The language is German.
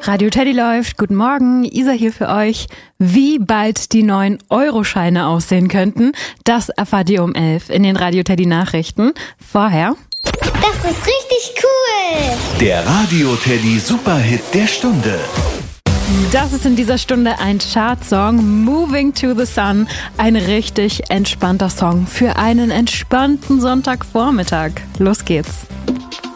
Radio Teddy läuft. Guten Morgen, Isa hier für euch. Wie bald die neuen Euroscheine aussehen könnten, das erfahrt ihr um 11 in den Radio Teddy Nachrichten. Vorher... Das ist richtig cool! Der Radio Teddy Superhit der Stunde. Das ist in dieser Stunde ein Chartsong, Moving to the Sun. Ein richtig entspannter Song für einen entspannten Sonntagvormittag. Los geht's.